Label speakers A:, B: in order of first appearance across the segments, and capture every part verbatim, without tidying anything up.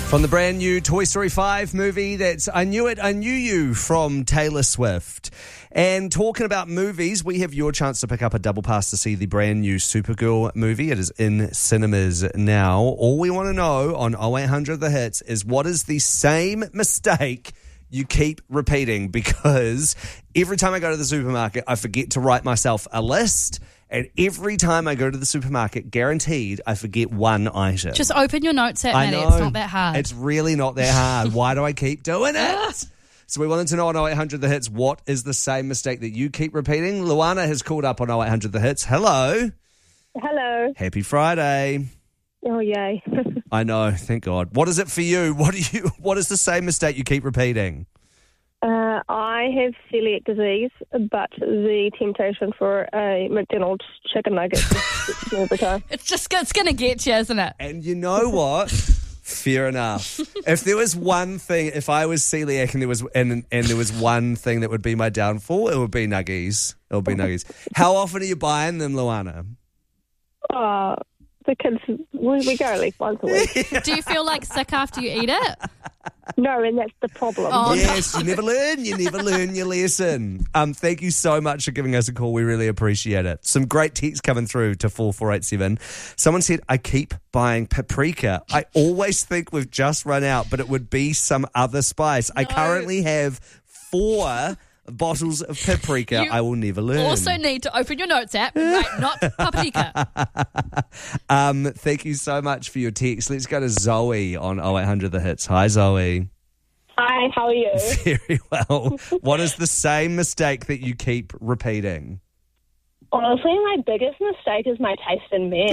A: From the brand new Toy Story five movie, that's I Knew It, I Knew You from Taylor Swift. And talking about movies, we have your chance to pick up a double pass to see the brand new Supergirl movie. It is in cinemas now. All we want to know on oh eight hundred The Hits is what is the same mistake you keep repeating? Because every time I go to the supermarket, I forget to write myself a list. And every time I go to the supermarket, guaranteed, I forget one item.
B: Just open your notes app,
A: I
B: Maddie.
A: know.
B: It's not that hard.
A: It's really not that hard. Why do I keep doing it? So we wanted to know on oh eight hundred The Hits, what is the same mistake that you keep repeating? Luana has called up on oh eight hundred The Hits. Hello.
C: Hello.
A: Happy Friday.
C: Oh, yay.
A: I know, thank God. What is it for you? What do you? What is the same mistake you keep repeating?
C: Uh, I have celiac disease, but the temptation for a McDonald's chicken nugget just gets me every time.
B: It's just it's going to get you, isn't it?
A: And you know what? Fair enough. If there was one thing, if I was celiac and there was and and there was one thing that would be my downfall, it would be nuggies. It would be nuggies. How often are you buying them, Luana?
C: Oh, the kids, we, we go at least once a week.
B: Do you feel like sick after you eat it?
C: No, and that's the problem.
B: Oh,
A: Yes, you never learn. You never learn your lesson. Um, thank you so much for giving us a call. We really appreciate it. Some great texts coming through to four four eight seven. Someone said, I keep buying paprika. I always think we've just run out, but it would be some other spice. I currently have four bottles of paprika.
B: You
A: I will never learn.
B: Also need to open your notes app, right? Not paprika.
A: um, thank you so much for your text. Let's go to Zoe on oh eight hundred The Hits. Hi, Zoe.
C: Hi, how are you?
A: Very well. What is the same mistake that you keep repeating?
C: Honestly, my biggest mistake is my taste in men.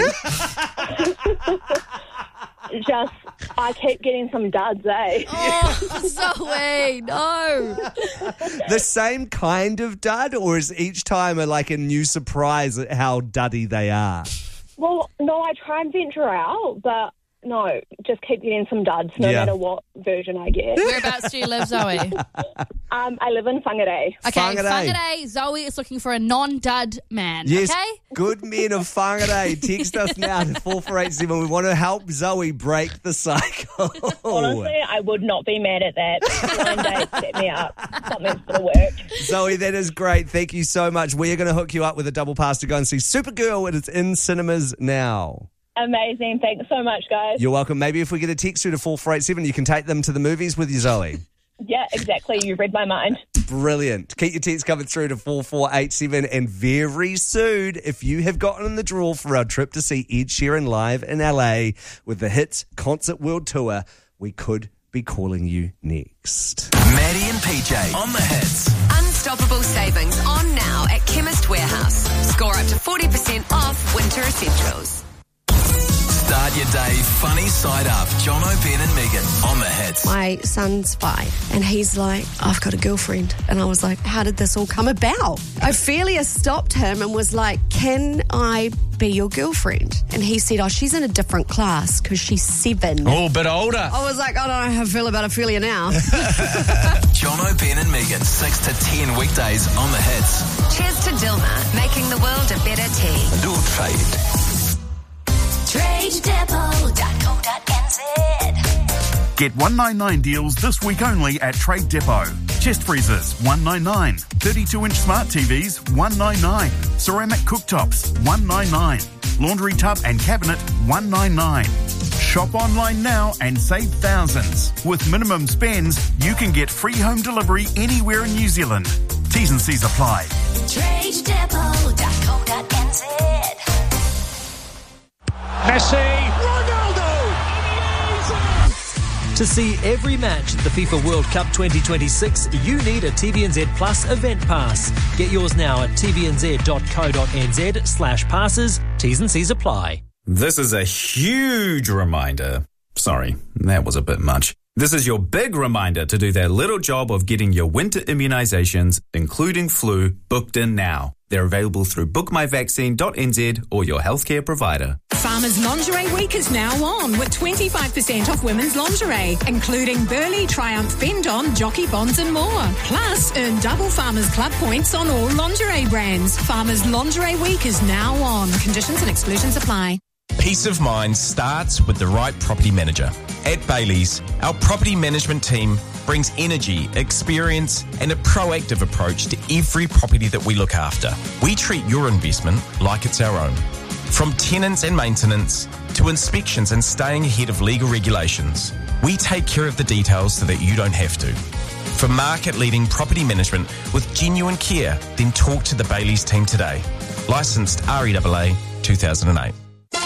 C: Just, I keep getting some duds, eh?
B: Oh, Zoe, no.
A: The same kind of dud, or is each time a, like a new surprise at how duddy they are?
C: Well, no, I try and venture out, but no, just keep getting some duds no
A: Yeah.
C: matter what version I get.
B: Whereabouts do you live, Zoe?
C: Um, I live in Whangarei.
B: Okay,
A: Whangarei.
B: Whangarei, Zoe is looking for a non-dud man,
A: Yes,
B: okay?
A: good men of Whangarei. Text us now to four four eight seven. We want to help Zoe break the cycle.
C: Honestly, I would not be mad at that. One day, set me up. Something's going to work.
A: Zoe, that is great. Thank you so much. We are going to hook you up with a double pass to go and see Supergirl. It is in cinemas now.
C: Amazing. Thanks so much, guys.
A: You're welcome. Maybe if we get a text through to four four eight seven, you can take them to the movies with you, Zoe.
C: Yeah, exactly. You read my mind.
A: Brilliant. Keep your texts coming through to four four eight seven. And very soon, if you have gotten in the draw for our trip to see Ed Sheeran live in L A with the Hits Concert World Tour, we could be calling you next.
D: Maddie and P J on the Hits.
E: Unstoppable savings on now at Chemist Warehouse. Score up to forty percent off winter essentials.
D: Start your day funny side up. John O'Brien and Megan on the Hits.
F: My son's five, and he's like, I've got a girlfriend. And I was like, how did this all come about? Ophelia stopped him and was like, can I be your girlfriend? And he said, oh, she's in a different class because she's seven.
G: Oh, a bit older.
F: I was like, I don't know how I feel about Ophelia now.
D: John O'Brien and Megan, six to ten weekdays on the Hits.
E: Cheers to Dilma, making the world a better tea.
D: Do trade.
E: trade depot dot co dot n z.
H: Get one ninety-nine deals this week only at Trade Depot. Chest freezers, one ninety-nine. thirty-two inch smart T Vs, one ninety-nine. Ceramic cooktops, one ninety-nine. Laundry tub and cabinet, one ninety-nine. Shop online now and save thousands. With minimum spends, you can get free home delivery anywhere in New Zealand. T's and C's apply.
E: trade depot dot co dot n z.
I: Messi, Ronaldo! To see every match at the FIFA World Cup twenty twenty-six, you need a T V N Z Plus event pass. Get yours now at t v n z dot co dot n z slash passes. T's and C's apply.
J: This is a huge reminder. Sorry, that was a bit much. This is your big reminder to do that little job of getting your winter immunisations, including flu, booked in now. They're available through book my vaccine dot n z or your healthcare provider.
K: Farmers Lingerie Week is now on with twenty-five percent off women's lingerie, including Burley, Triumph, Bendon, Jockey Bonds and more. Plus, earn double Farmers Club points on all lingerie brands. Farmers Lingerie Week is now on. Conditions and exclusions apply.
G: Peace of mind starts with the right property manager. At Bailey's, our property management team brings energy, experience and a proactive approach to every property that we look after. We treat your investment like it's our own. From tenants and maintenance to inspections and staying ahead of legal regulations, we take care of the details so that you don't have to. For market-leading property management with genuine care, then talk to the Bailey's team today. Licensed R E A A two thousand eight.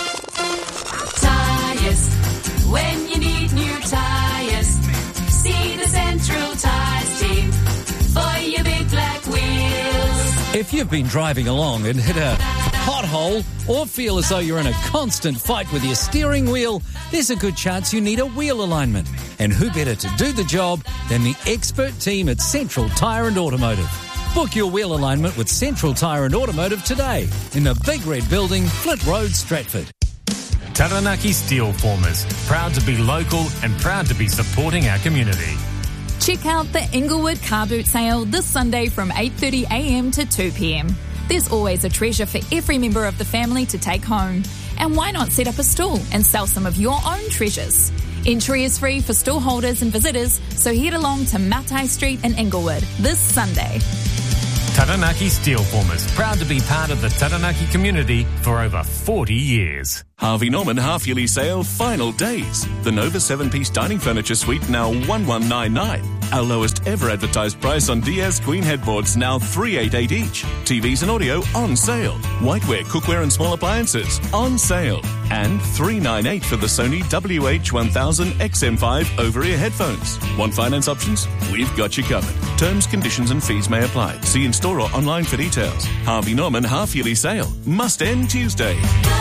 L: Tyres, when you need new tyres, see the Central Tyres team for your big black wheels.
M: If you've been driving along and hit a pothole or feel as though you're in a constant fight with your steering wheel, there's a good chance you need a wheel alignment. And who better to do the job than the expert team at Central Tyre and Automotive. Book your wheel alignment with Central Tyre and Automotive today in the Big Red Building, Flint Road, Stratford.
N: Taranaki Steel Formers, proud to be local and proud to be supporting our community.
B: Check out the Inglewood Car Boot Sale this Sunday from eight thirty a m to two p m. There's always a treasure for every member of the family to take home. And why not set up a stall and sell some of your own treasures? Entry is free for stall holders and visitors, so head along to Matai Street in Inglewood this Sunday.
N: Taranaki Steel Formers, proud to be part of the Taranaki community for over forty years.
O: Harvey Norman half-yearly sale final days. The Nova seven-piece dining furniture suite now one one nine nine. Our lowest ever advertised price on Diaz Queen headboards now three eight eight each. T Vs and audio on sale. Whiteware, cookware and small appliances on sale. And three nine eight for the Sony W H one thousand X M five over-ear headphones. Want finance options? We've got you covered. Terms, conditions and fees may apply. See in-store or online for details. Harvey Norman half-yearly sale. Must end Tuesday.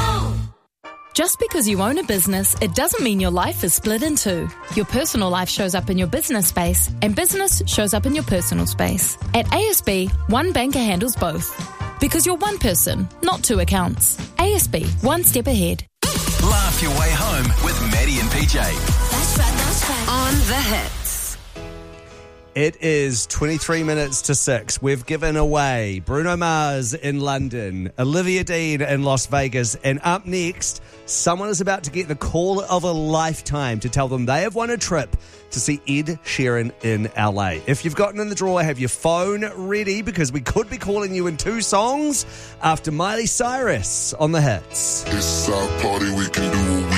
B: Just because you own a business, it doesn't mean your life is split in two. Your personal life shows up in your business space, and business shows up in your personal space. At A S B, one banker handles both. Because you're one person, not two accounts. A S B, one step ahead.
D: Laugh your way home with Maddie and P J.
E: That's right, that's right. On the hits.
A: It is twenty-three minutes to six. We've given away Bruno Mars in London, Olivia Dean in Las Vegas, and up next, someone is about to get the call of a lifetime to tell them they have won a trip to see Ed Sheeran in L A. If you've gotten in the drawer, have your phone ready because we could be calling you in two songs after Miley Cyrus on the hits.
P: It's our party, we can do what we